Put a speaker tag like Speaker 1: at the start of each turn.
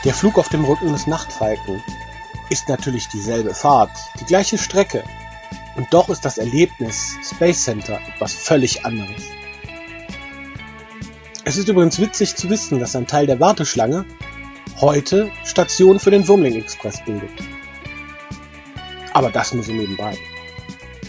Speaker 1: Der Flug auf dem Rücken des Nachtfalken ist natürlich dieselbe Fahrt, die gleiche Strecke. Und doch ist das Erlebnis Space Center etwas völlig anderes. Es ist übrigens witzig zu wissen, dass ein Teil der Warteschlange heute Station für den Wurmling Express bildet. Aber das nur so nebenbei.